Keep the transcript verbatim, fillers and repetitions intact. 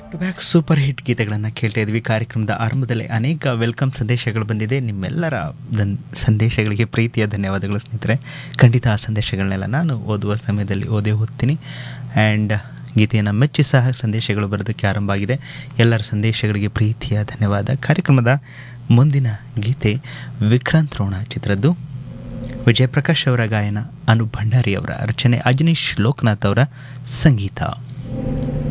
Back super hit ಗೀತೆಗಳನ್ನು ಕೇಳ್ತಾ ಇದ್ವಿ. ಕಾರ್ಯಕ್ರಮದ ಆರಂಭದಲ್ಲಿ ಅನೇಕ ವೆಲ್ಕಮ್ ಸಂದೇಶಗಳು ಬಂದಿದೆ. ನಿಮ್ಮೆಲ್ಲರ ದನ್ ಸಂದೇಶಗಳಿಗೆ ಪ್ರೀತಿಯ ಧನ್ಯವಾದಗಳು ಸ್ನೇಹಿತರೆ. ಖಂಡಿತ ಆ ಸಂದೇಶಗಳನ್ನೆಲ್ಲ ನಾನು ಓದುವ ಸಮಯದಲ್ಲಿ ಓದೇ ಓದ್ತೀನಿ. ಆ್ಯಂಡ್ ಗೀತೆಯನ್ನು ಮೆಚ್ಚಿ ಸಹ ಸಂದೇಶಗಳು ಬರೋದಕ್ಕೆ ಆರಂಭ ಆಗಿದೆ. ಎಲ್ಲರ ಸಂದೇಶಗಳಿಗೆ ಪ್ರೀತಿಯ ಧನ್ಯವಾದ. ಕಾರ್ಯಕ್ರಮದ ಮುಂದಿನ ಗೀತೆ ವಿಕ್ರಾಂತ್ ರೋಣ ಚಿತ್ರದ್ದು. ವಿಜಯ್ ಪ್ರಕಾಶ್ ಅವರ ಗಾಯನ, ಅನು ಭಂಡಾರಿ ಅವರ ರಚನೆ, ಅಜನೀಶ್ ಲೋಕನಾಥ್ ಅವರ ಸಂಗೀತ.